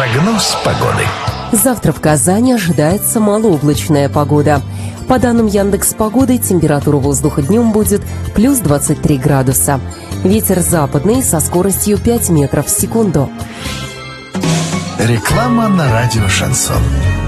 Прогноз погоды. Завтра в Казани ожидается малооблачная погода. По данным Яндекс.Погоды, температура воздуха днем будет плюс 23 градуса. Ветер западный со скоростью 5 метров в секунду. Реклама на радио «Шансон».